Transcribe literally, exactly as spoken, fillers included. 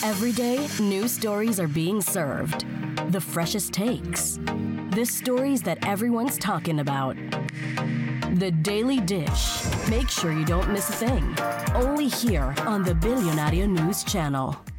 Every day, new stories are being served. The freshest takes. The stories that everyone's talking about. The Daily Dish. Make sure you don't miss a thing. Only here on the Billionario News Channel.